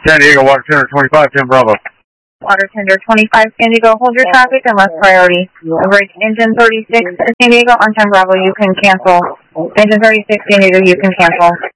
San Diego, Water Tender 25, 10 Bravo. Water Tender 25, San Diego, hold your traffic unless priority. Bridge Engine 36, San Diego, on 10 Bravo, you can cancel. Engine 36, San Diego, you can cancel.